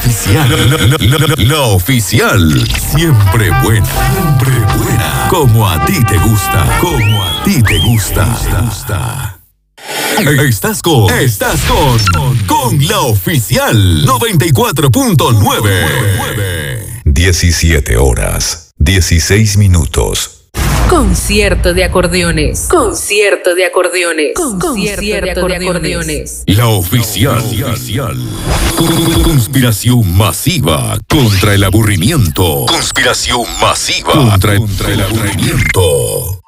oficial. La oficial. Siempre buena. Siempre buena. Como a ti te gusta. Como a ti te gusta. Estás con la oficial 94.9. 17 horas, 16 minutos. Concierto de acordeones. Concierto de acordeones. Concierto de acordeones. La oficial. Conspiración masiva contra el aburrimiento. Conspiración masiva contra el aburrimiento.